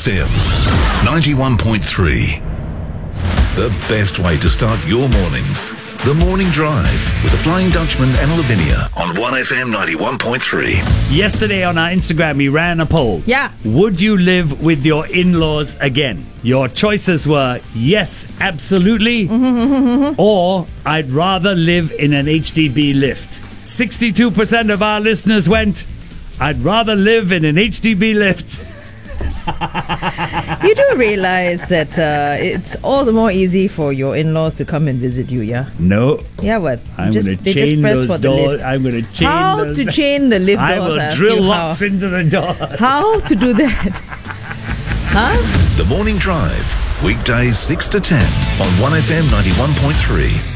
1FM 91.3. The best way to start your mornings. The Morning Drive with the Flying Dutchman and Lavinia on 1FM 91.3. Yesterday on our Instagram, we ran a poll. Yeah. Would you live with your in-laws again? Your choices were yes, absolutely, or I'd rather live in an HDB lift. 62% of our listeners went, I'd rather live in an HDB lift. You do realize that it's all the more easy for your in-laws to come and visit you, yeah? No. Yeah, what? I'm going to chain those doors. I'm going to chain How those. to chain the lift I doors? will ask drill you locks into the door. How to do that? Huh? The Morning Drive, weekdays 6 to 10 on 1FM 91.3.